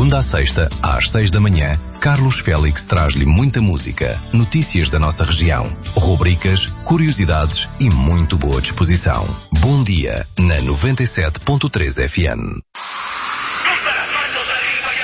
segunda à sexta, às 6 da manhã, Carlos Félix traz-lhe muita música, notícias da nossa região, rubricas, curiosidades e muito boa disposição. Bom dia, na 97.3 FM.